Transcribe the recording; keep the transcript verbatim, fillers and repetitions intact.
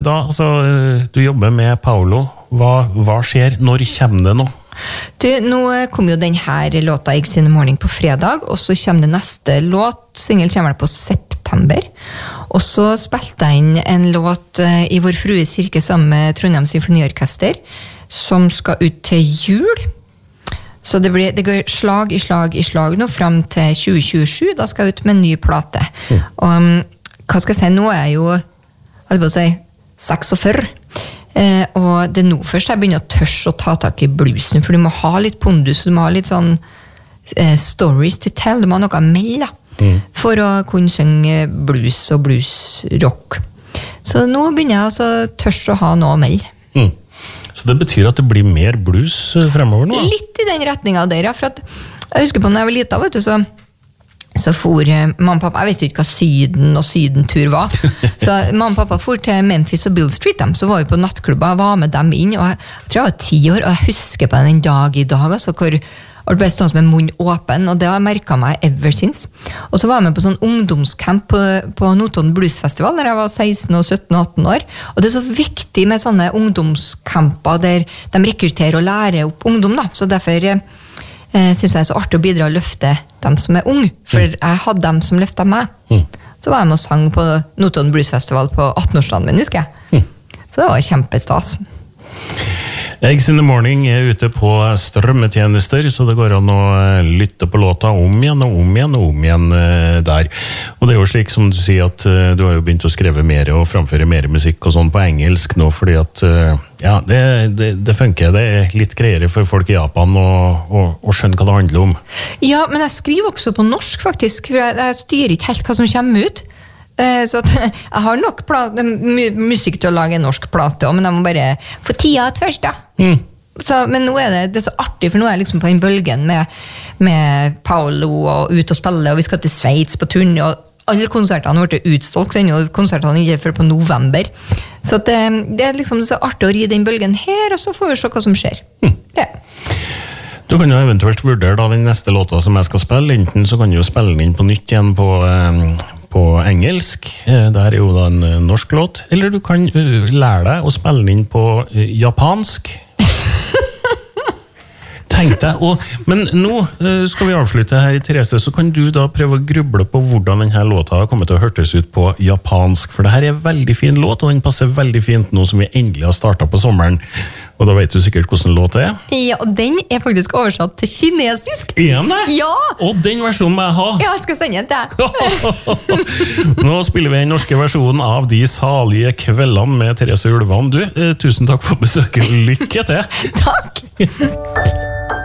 Da, altså, du jobber med Paolo. Hva, hva skjer? Når kommer det nå? Du, nå kom jo den her låta Eggs in the Morning på fredag, og så kommer det neste låt. Singel kommer det på september. Og så spilte jeg inn en låt i Vår Frues kirke sammen med Trondheim Symfoniorkester, som skal ut til jul. Så det, blir, det går slag i slag i slag nå, frem til tjue tjuesju. Da skal jeg ut med en ny plate. Mm. Og hva skal jeg si, nå er jeg jo, hva skal jeg si, seksogfyrre. Eh, og det er nå først jeg begynner å tørre å ta tak i bluesen, for du må ha litt pondus, du må ha litt sånn eh, stories to tell, du må ha noe å melde mm. for å kunne synge blues og bluesrock. Så nå begynner jeg altså tørre å ha noe å melde. Mm. Så det betyr at det blir mer blues fremover nå? Litt i den retningen der, ja, for at jeg husker på når jeg var liten, vet du, så Så for mamma og pappa, jeg visste ikke hva syden og sydentur var. Så mamma og pappa for til Memphis og Bill Street, dem, så var vi på nattklubber, var med dem inn, og jeg, jeg tror jeg var ti år, og jeg husker på den dag i dag, altså, hvor det ble stående med munn åpen, og det har jeg merket meg ever since. Og så var jeg med på sånn ungdomscamp på, på Notodden Bluesfestival, der jeg var seksten og sytten og atten år, og det er så viktig med sånne ungdomscamper, der de rekrutterer og lærer opp ungdom, da, så derfor Eh, synes jeg er så artig å bidra å løfte dem som er unge, for mm. jeg hadde dem som løftet meg. Mm. Så var jeg med og sang på Notodden Bluesfestival på atten-årsdagen min, husker jeg. Mm. Så det var kjempestas. Eggs in the Morning er ute på strømmetjenester, så det går an å lytte på låta om igjen og om igjen og om igjen der. Og det er jo slik som du sier at du har jo begynt å skrive mer og framføre mer musikk og sånn på engelsk nå, fordi at ja, det, det, det funker. Det er litt greiere for folk i Japan å, å, å skjønne hva det handler om. Ja, men jeg skriver også på norsk faktisk, for jeg, jeg styrer ikke helt hva som kommer ut. Så at jeg har nok plate, musikk til å lage en norsk plate, men jeg må bare få tida ut først da. Mm. Så, men nå er det, det er så artig, for nå er jeg liksom på en bølgen med, med Paolo og ut og spille, og vi skal til Sveits på turné, og alle konsertene har vært utstolkt, og konsertene er ikke før på november. Så at det, det er liksom så artig å ri den bølgen her, og så får vi se hva som skjer. Mm. Ja. Du kan jo eventuelt vurdere da den neste låta som jeg skal spille, enten så kan du jo spille den inn på nytt igjen på... på engelsk, det er jo da en norsk låt, eller du kan lære deg å spille den inn på japansk. Tenk deg, og, men nå skal vi avslutte her, Therese, så kan du da prøve å gruble på hvordan denne låta har kommet til å hørtes ut på japansk, for det her er en veldig fin låt, og den passer veldig fint nå som vi endelig har startet på sommeren, og da vet du sikkert hvordan låt det er. Ja, og den er faktisk oversatt til kinesisk. Er det? Ja! Og den versjonen må jeg ha. Ja, jeg skal sende den til. Nå spiller vi den norske versjonen av De salige kveldene med Therese Ulvan. Du, tusen takk for besøket, lykke til! Takk!